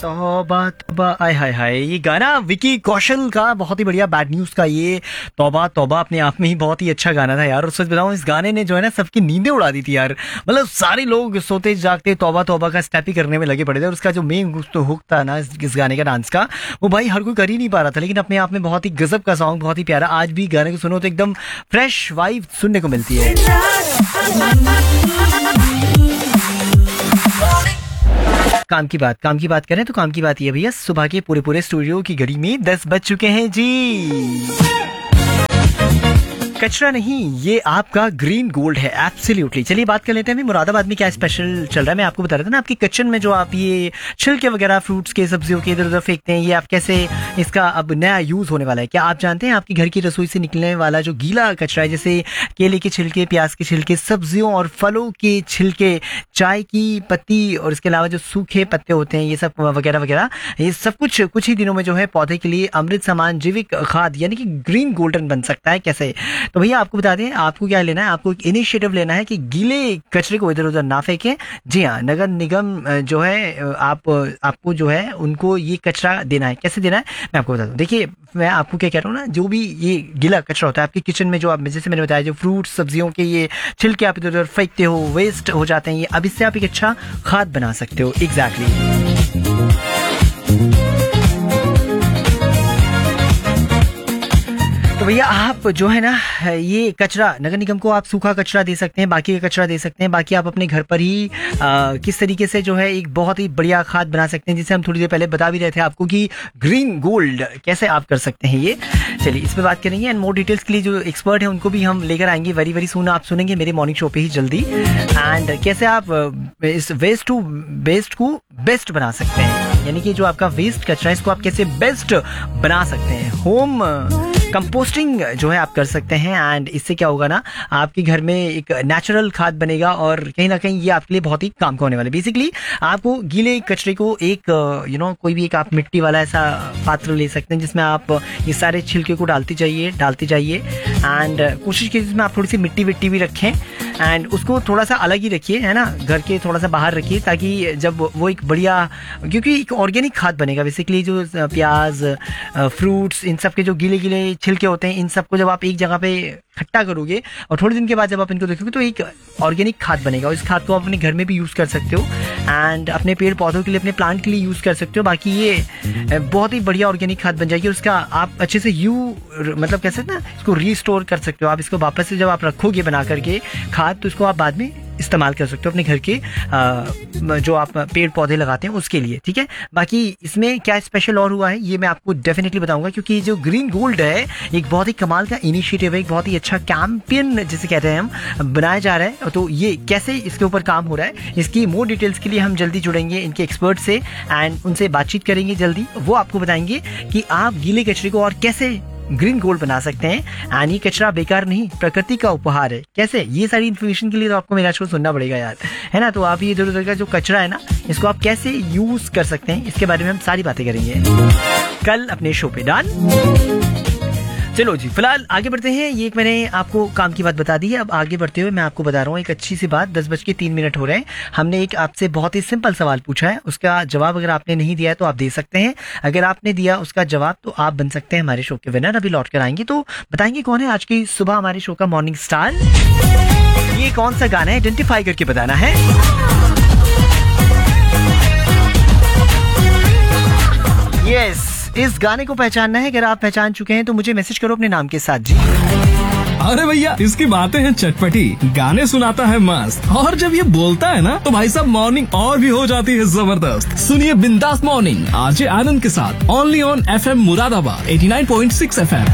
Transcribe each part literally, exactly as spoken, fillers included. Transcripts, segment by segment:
तौबा तौबा, आय हाय हाय, ये गाना विकी कौशल का बहुत ही बढ़िया, बैड न्यूज का ये तौबा तौबा अपने आप में ही बहुत ही अच्छा गाना था यार। और सच बताऊं, इस गाने ने जो है ना सबकी नींदें उड़ा दी थी यार। मतलब सारे लोग सोते जागते तौबा तौबा का स्टेप ही करने में लगे पड़े थे। और उसका जो मेन तो हुक था ना इस गाने का, डांस का, वो भाई हर कोई कर ही नहीं पा रहा था, लेकिन अपने आप में बहुत ही गजब का सॉन्ग, बहुत ही प्यारा। आज भी गाने को सुनो तो एकदम फ्रेश वाइब सुनने को मिलती है। काम की बात काम की बात करें तो काम की बात ये भैया, सुबह के पूरे पूरे स्टूडियो की घड़ी में दस बज चुके हैं जी। कचरा नहीं, ये आपका ग्रीन गोल्ड है, एब्सोल्युटली। चलिए बात कर लेते हैं मुरादाबाद में क्या स्पेशल चल रहा है। मैं आपको बता रहा था ना, आपकी किचन में जो आप ये छिलके वगैरह फ्रूट्स के, सब्जियों के इधर उधर फेंकते हैं, ये आप कैसे इसका अब नया यूज होने वाला है। क्या आप जानते हैं आपकी घर की रसोई से निकलने वाला जो गीला कचरा है, जैसे केले के छिलके, प्याज के छिलके, सब्जियों और फलों के छिलके, चाय की पत्ती और इसके अलावा जो सूखे पत्ते होते हैं, ये सब वगैरह वगैरह, ये सब कुछ कुछ ही दिनों में जो है पौधे के लिए अमृत समान जैविक खाद यानी कि ग्रीन गोल्डन बन सकता है। कैसे? तो भैया आपको बता दें, आपको क्या लेना है, आपको एक इनिशिएटिव लेना है कि गीले कचरे को इधर उधर ना फेंकें। जी हाँ, नगर निगम जो है आप आपको जो है उनको ये कचरा देना है। कैसे देना है मैं आपको बता दूं। देखिए मैं आपको क्या कह रहा हूँ ना, जो भी ये गीला कचरा होता है आपकी किचन में, जो आप जैसे मैंने बताया, जो फ्रूट सब्जियों के ये छिलके आप इधर उधर फेंकते हो, वेस्ट हो जाते हैं ये, अब इससे आप एक अच्छा खाद बना सकते हो। एग्जैक्टली। तो भैया आप जो है ना ये कचरा, नगर निगम को आप सूखा कचरा दे सकते हैं, बाकी का कचरा दे सकते हैं। बाकी आप अपने घर पर ही आ, किस तरीके से जो है एक बहुत ही बढ़िया खाद बना सकते हैं, जिसे हम थोड़ी देर पहले बता भी रहे थे आपको कि ग्रीन गोल्ड कैसे आप कर सकते हैं ये। चलिए इस पर बात करेंगे, एंड मोर डिटेल्स के लिए जो एक्सपर्ट है उनको भी हम लेकर आएंगे वेरी वेरी सून। आप सुनेंगे मेरे मॉर्निंग शो पे ही जल्दी। एंड कैसे आप इस वेस्ट टू बेस्ट को बेस्ट बना सकते हैं, यानी कि जो आपका वेस्ट कचरा है इसको आप कैसे बेस्ट बना सकते हैं। होम कंपोस्टिंग जो है आप कर सकते हैं, एंड इससे क्या होगा ना, आपके घर में एक नेचुरल खाद बनेगा और कहीं ना कहीं ये आपके लिए बहुत ही काम का होने वाला है। बेसिकली आपको गीले कचरे को एक यू नो कोई भी एक आप मिट्टी वाला ऐसा पात्र ले सकते हैं, जिसमें आप ये सारे छिलके को डालते जाइए डालते जाइए एंड कोशिश कीजिए जिसमें आप थोड़ी सी मिट्टी विट्टी भी रखें, एंड उसको थोड़ा सा अलग ही रखिए, है ना, घर के थोड़ा सा बाहर रखिए, ताकि जब वो एक बढ़िया, क्योंकि एक ऑर्गेनिक खाद बनेगा। बेसिकली जो प्याज, फ्रूट्स, इन सब के जो गीले गीले छिलके होते हैं, इन सबको जब आप एक जगह पे इकट्ठा करोगे और थोड़े दिन के बाद जब आप इनको देखोगे तो एक ऑर्गेनिक खाद बनेगा। और इस खाद को आप अपने घर में भी यूज़ कर सकते हो, एंड अपने पेड़ पौधों के लिए, अपने प्लांट के लिए यूज़ कर सकते हो। बाकी ये बहुत ही बढ़िया ऑर्गेनिक खाद बन जाएगी। उसका आप अच्छे से यू मतलब कैसे ना इसको रीस्टोर कर सकते हो। आप इसको वापस से जब आप रखोगे बना करके खाद, तो इसको आप बाद में इस्तेमाल कर सकते हो अपने घर के आ, जो आप पेड़ पौधे लगाते हैं उसके लिए, ठीक है। बाकी इसमें क्या स्पेशल और हुआ है ये मैं आपको डेफिनेटली बताऊंगा, क्योंकि जो ग्रीन गोल्ड है एक बहुत ही कमाल का इनिशिएटिव है, एक बहुत ही अच्छा कैंपेन जिसे कहते हैं हम, बनाया जा रहा है। तो ये कैसे इसके ऊपर काम हो रहा है, इसकी मोर डिटेल्स के लिए हम जल्दी जुड़ेंगे इनके एक्सपर्ट से, एंड उनसे बातचीत करेंगे जल्दी। वो आपको बताएंगे कि आप गीले कचरे को और कैसे ग्रीन गोल्ड बना सकते हैं। एंड ये कचरा बेकार नहीं, प्रकृति का उपहार है। कैसे? ये सारी इन्फॉर्मेशन के लिए तो आपको मेरा शो सुनना पड़ेगा यार, है ना। तो आप ये इधर उधर का जो कचरा है ना, इसको आप कैसे यूज कर सकते हैं, इसके बारे में हम सारी बातें करेंगे कल अपने शो पे। डन। चलो जी, फिलहाल आगे बढ़ते हैं। ये एक मैंने आपको काम की बात बता दी है। अब आगे बढ़ते हुए मैं आपको बता रहा हूँ एक अच्छी सी बात। दस बज के तीन मिनट हो रहे हैं। हमने एक आपसे बहुत ही सिंपल सवाल पूछा है, उसका जवाब अगर आपने नहीं दिया है तो आप दे सकते हैं। अगर आपने दिया उसका जवाब तो आप बन सकते हैं हमारे शो के विनर। अभी लौट कर आएंगे तो बताएंगे कौन है आज की सुबह हमारे शो का मॉर्निंग स्टार। ये कौन सा गाना है आइडेंटिफाई करके बताना है। यस, इस गाने को पहचानना है। अगर आप पहचान चुके हैं तो मुझे मैसेज करो अपने नाम के साथ जी। अरे भैया, इसकी बातें हैं चटपटी, गाने सुनाता है मस्त, और जब ये बोलता है ना तो भाई साहब मॉर्निंग और भी हो जाती है जबरदस्त। सुनिए बिंदास मॉर्निंग आरजे आनंद के साथ, only on FM Moradabad eighty nine point six FM.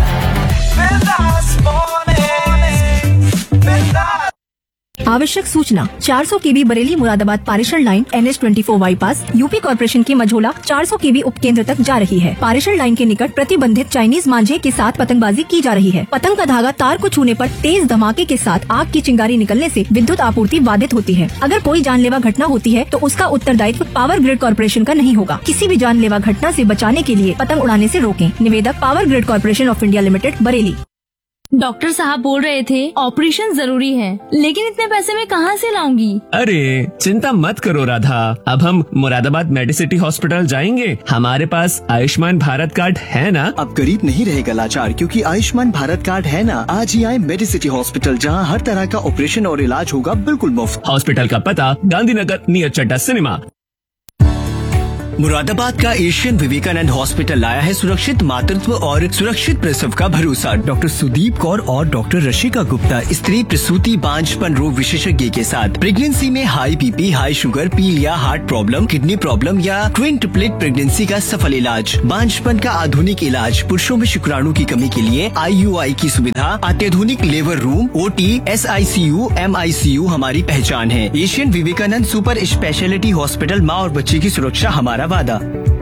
आवश्यक सूचना, चार सौ केवी बरेली मुरादाबाद पारेषण line N H twenty four bypass UP corporation की मझोला चार सौ केवी उपकेंद्र तक जा रही है। पारेषण लाइन के निकट प्रतिबंधित चाइनीज मांझे के साथ पतंगबाजी की जा रही है। पतंग का धागा तार को छूने पर तेज धमाके के साथ आग की चिंगारी निकलने से विद्युत आपूर्ति बाधित होती है। अगर कोई जानलेवा घटना होती है तो उसका उत्तरदायित्व पावर ग्रिड कॉर्पोरेशन का नहीं होगा। किसी भी जानलेवा घटना से बचाने के लिए पतंग उड़ाने से रोकें। निवेदक power grid corporation of India limited, Bareilly. Doctor साहब बोल रहे थे ऑपरेशन जरूरी है, लेकिन इतने पैसे मैं कहाँ से लाऊंगी? अरे चिंता मत करो राधा, अब हम मुरादाबाद मेडिसिटी हॉस्पिटल जाएंगे। हमारे पास आयुष्मान भारत कार्ड है ना। अब गरीब नहीं रहेगा लाचार, क्योंकि आयुष्मान भारत कार्ड है ना। आज ही आए मेडिसिटी हॉस्पिटल, जहां हर तरह का ऑपरेशन और इलाज होगा बिल्कुल मुफ्त। हॉस्पिटल का पता गांधीनगर नियर चड्डा सिनेमा। मुरादाबाद का एशियन विवेकानंद हॉस्पिटल लाया है सुरक्षित मातृत्व और सुरक्षित प्रसव का भरोसा। डॉक्टर सुदीप कौर और डॉक्टर रशिका गुप्ता स्त्री प्रसूति बांझपन रोग विशेषज्ञ के साथ प्रेगनेंसी में हाई बीपी, हाई शुगर, पीलिया, हार्ट प्रॉब्लम, किडनी प्रॉब्लम या ट्विन ट्रिपलेट प्रेगनेंसी का सफल इलाज, बांझपन का आधुनिक इलाज, पुरुषों में शुक्राणु की कमी के लिए आई यू आई की सुविधा, अत्याधुनिक labour room, O T, S I C you, M I C you हमारी पहचान है। Asian Vivekananda super speciality hospital, माँ और बच्चे की सुरक्षा हमारा वादा।